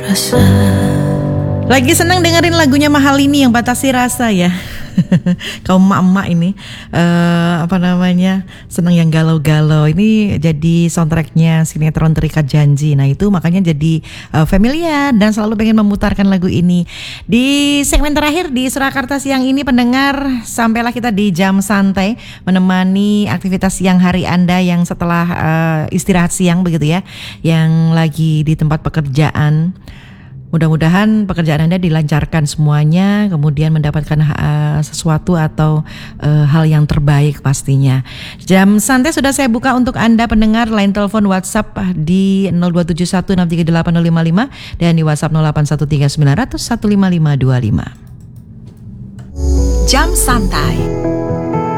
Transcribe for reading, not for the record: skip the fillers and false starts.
Lagi senang dengerin lagunya Mahalini yang Batasi Rasa ya. Kaum emak-emak ini senang yang galau-galau. Ini jadi soundtracknya sinetron Terikat Janji. Nah itu makanya jadi familiar dan selalu pengen memutarkan lagu ini. Di segmen terakhir di Surakarta siang ini pendengar, sampailah kita di jam santai menemani aktivitas siang hari Anda yang setelah istirahat siang begitu ya, yang lagi di tempat pekerjaan. Mudah-mudahan pekerjaan Anda dilancarkan semuanya, kemudian mendapatkan sesuatu atau hal yang terbaik pastinya. Jam santai sudah saya buka untuk Anda pendengar, line telepon WhatsApp di 027163855 dan di WhatsApp 081390015525. Jam santai.